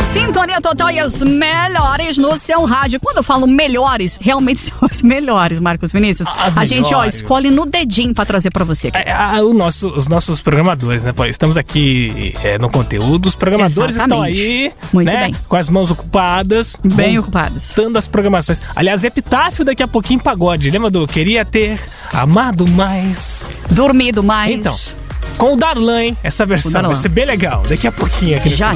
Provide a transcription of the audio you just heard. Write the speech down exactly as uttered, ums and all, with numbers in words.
Sintonia total e as melhores no seu rádio. Quando eu falo melhores, realmente são as melhores, Marcos Vinícius. As a melhores. Gente, ó, escolhe no dedinho pra trazer pra você aqui. É, é, o nosso, os nossos programadores, né? Pô, estamos aqui é, no conteúdo. Os programadores Exatamente. Estão aí, Muito né? bem. Com as mãos ocupadas. Bem ocupadas. Dando as programações. Aliás, Epitáfio daqui a pouquinho pagode. Lembra do Queria Ter Amado Mais? Dormido mais. Então, com o Darlan, hein? Essa versão vai ser bem legal. Daqui a pouquinho aqui. Já,